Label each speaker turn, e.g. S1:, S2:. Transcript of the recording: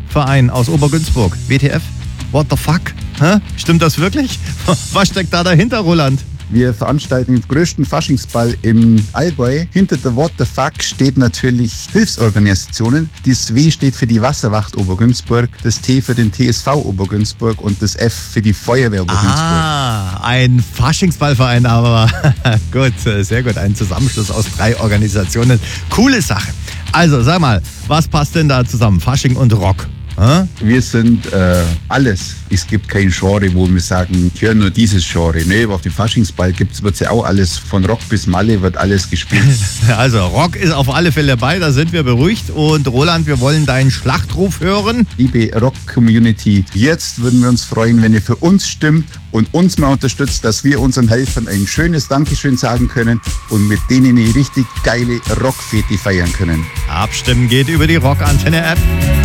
S1: Verein aus Obergünzburg. WTF? What the fuck? Hä? Stimmt das wirklich? Was steckt da dahinter, Roland?
S2: Wir veranstalten den größten Faschingsball im Allgäu. Hinter der What the Fuck steht natürlich Hilfsorganisationen. Das W steht für die Wasserwacht Obergünzburg, das T für den TSV Obergünzburg und das F für die Feuerwehr Obergünzburg.
S1: Ah, ein Faschingsballverein, aber gut, sehr gut. Ein Zusammenschluss aus 3 Organisationen. Coole Sache. Also, sag mal, was passt denn da zusammen? Fasching und Rock?
S2: Wir sind alles. Es gibt kein Genre, wo wir sagen, ich höre nur dieses Genre. Nee, auf dem Faschingsball wird ja auch alles, von Rock bis Malle wird alles gespielt.
S1: Also Rock ist auf alle Fälle dabei, da sind wir beruhigt. Und Roland, wir wollen deinen Schlachtruf hören.
S2: Liebe Rock-Community, jetzt würden wir uns freuen, wenn ihr für uns stimmt und uns mal unterstützt, dass wir unseren Helfern ein schönes Dankeschön sagen können und mit denen eine richtig geile Rockfete feiern können.
S1: Abstimmen geht über die Rock-Antenne-App.